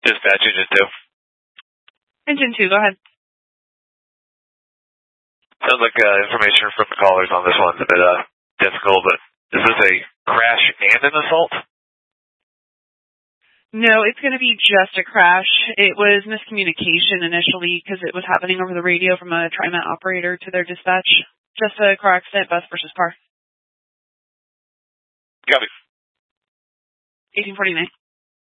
Dispatch Engine 2. Engine 2, go ahead. Sounds like information from the callers on this one's a bit difficult, but is this a crash and an assault? No, it's going to be just a crash. It was miscommunication initially because it was happening over the radio from a TriMet operator to their dispatch. Just a car accident, bus versus car. Copy. 1849.